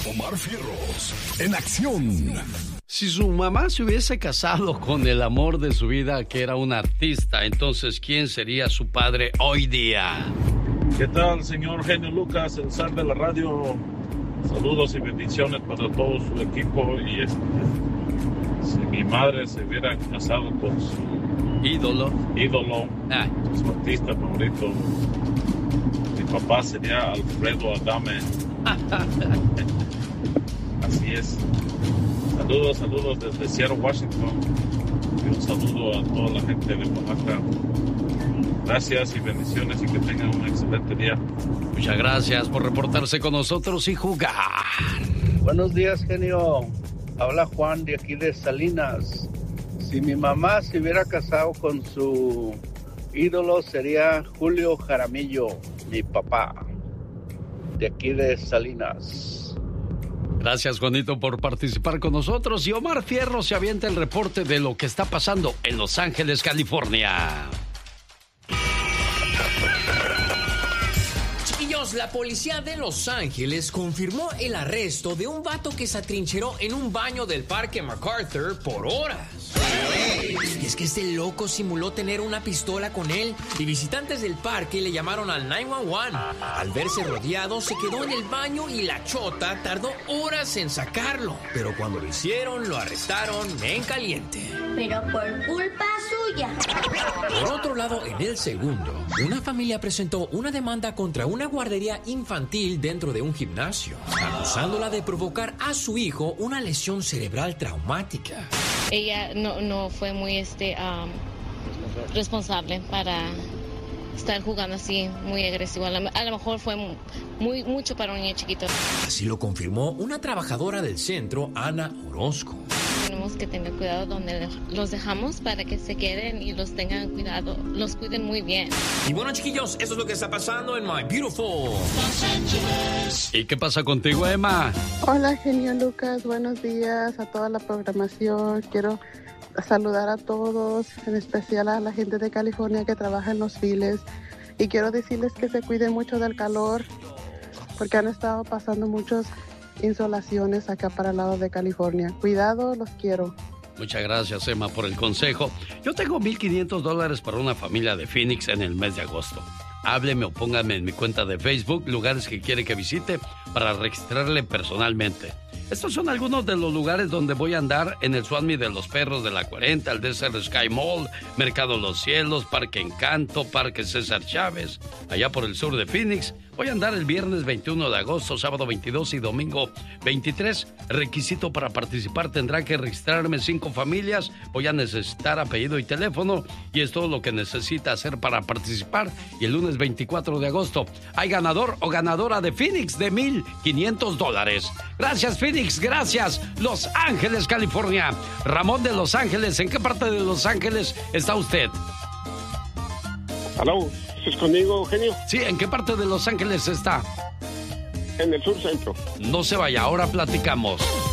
Omar Fierros, en acción. Si su mamá se hubiese casado con el amor de su vida, que era un artista, entonces, ¿quién sería su padre hoy día? ¿Qué tal, señor Genio Lucas, el zar de la radio? Saludos y bendiciones para todo su equipo. Y si mi madre se hubiera casado con su ídolo, su artista favorito, mi papá sería Alfredo Adame. Así es. Saludos desde Seattle, Washington. Y un saludo a toda la gente de Oaxaca. Gracias y bendiciones y que tengan un excelente día. Muchas gracias por reportarse con nosotros y jugar. Buenos días, genio. Habla Juan de aquí de Salinas. Si mi mamá se hubiera casado con su ídolo, sería Julio Jaramillo, mi papá, de aquí de Salinas. Gracias, Juanito, por participar con nosotros. Y Omar Fierro se avienta el reporte de lo que está pasando en Los Ángeles, California. Chiquillos, la policía de Los Ángeles confirmó el arresto de un vato que se atrincheró en un baño del parque MacArthur por horas. Y es que este loco simuló tener una pistola con él y visitantes del parque le llamaron al 911. Al verse rodeado, se quedó en el baño y la chota tardó horas en sacarlo. Pero cuando lo hicieron, lo arrestaron en caliente. Pero por culpa suya. Por otro lado, en el segundo, una familia presentó una demanda contra una guardería infantil dentro de un gimnasio, acusándola de provocar a su hijo una lesión cerebral traumática. Ella no fue muy responsable para estar jugando así, muy agresivo. A lo mejor fue mucho para un niño chiquito. Así lo confirmó una trabajadora del centro, Ana Orozco. Tenemos que tener cuidado donde los dejamos para que se queden y los tengan cuidado, los cuiden muy bien. Y bueno, chiquillos, eso es lo que está pasando en My Beautiful Los Ángeles. ¿Y qué pasa contigo, Emma? Hola, genio Lucas, buenos días a toda la programación. Quiero saludar a todos, en especial a la gente de California que trabaja en los files. Y quiero decirles que se cuiden mucho del calor, porque han estado pasando muchas insolaciones acá para el lado de California. Cuidado, los quiero. Muchas gracias, Emma, por el consejo. Yo tengo $1,500 para una familia de Phoenix en el mes de agosto. Hábleme o póngame en mi cuenta de Facebook lugares que quiere que visite para registrarle personalmente. Estos son algunos de los lugares donde voy a andar en el Swap Meet de los Perros de la 40, el Desert Sky Mall, Mercado Los Cielos, Parque Encanto, Parque César Chávez, allá por el sur de Phoenix. Voy a andar el viernes 21 de agosto, sábado 22 y domingo 23. Requisito para participar: tendrá que registrarme 5 familias. Voy a necesitar apellido y teléfono y es todo lo que necesita hacer para participar. Y el lunes 24 de agosto hay ganador o ganadora de Phoenix de $1,500. Gracias, Phoenix, gracias. Los Ángeles, California. Ramón de Los Ángeles, ¿en qué parte de Los Ángeles está usted? Aló, ¿estás conmigo, genio? Sí, ¿en qué parte de Los Ángeles está? En el sur centro. No se vaya, ahora platicamos.